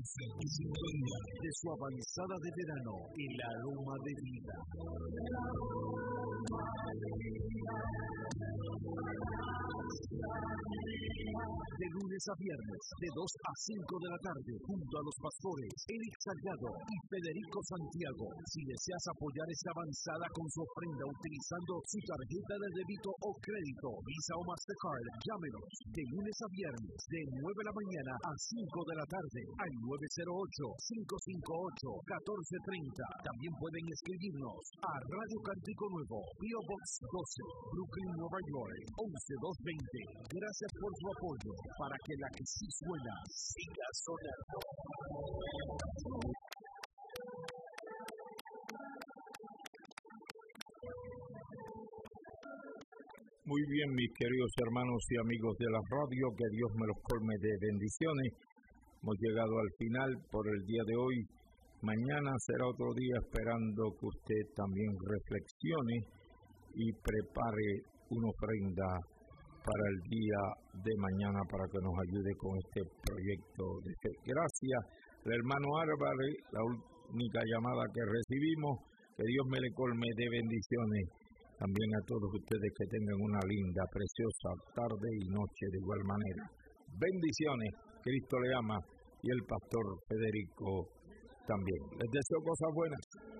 11:50 de su avanzada de verano, el aroma de vida. De lunes a viernes, de 2 a 5 de la tarde, junto a los pastores Eric Salgado y Federico Santiago. Si deseas apoyar esta avanzada con su ofrenda utilizando su tarjeta de débito o crédito, Visa o Mastercard, llámenos de lunes a viernes, de 9 de la mañana a 5 de la tarde, al 908-558-1430. También pueden escribirnos a Radio Cántico Nuevo, P.O. Box 12, Brooklyn, Nueva York, 11220. Gracias por su apoyo, para que la que sí suena, siga sonando. Muy bien, mis queridos hermanos y amigos de la radio, que Dios me los colme de bendiciones. Hemos llegado al final por el día de hoy. Mañana será otro día, esperando que usted también reflexione y prepare una ofrenda para el día de mañana, para que nos ayude con este proyecto de fe. Gracias, el hermano Álvarez, la única llamada que recibimos. Que Dios me le colme de bendiciones. También a todos ustedes, que tengan una linda, preciosa tarde y noche de igual manera. Bendiciones, Cristo le ama y el pastor Federico también. Les deseo cosas buenas.